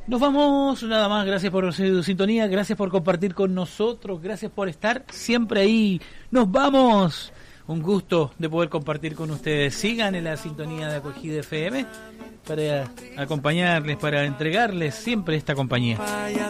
Nos vamos, nada más, gracias por su sintonía, gracias por compartir con nosotros, gracias por estar siempre ahí. Nos vamos. Un gusto de poder compartir con ustedes. Sigan en la sintonía de Acogida FM para acompañarles, para entregarles siempre esta compañía.